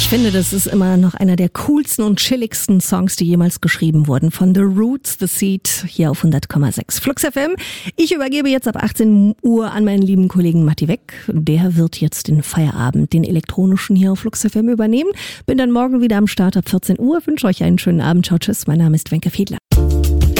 Ich finde, das ist immer noch einer der coolsten und chilligsten Songs, die jemals geschrieben wurden. Von The Roots, The Seed, hier auf 100,6 Flux FM. Ich übergebe jetzt ab 18 Uhr an meinen lieben Kollegen Matti Weck. Der wird jetzt den Feierabend, den elektronischen hier auf Flux FM übernehmen. Bin dann morgen wieder am Start ab 14 Uhr. Wünsche euch einen schönen Abend. Ciao, tschüss. Mein Name ist Wenke Fiedler.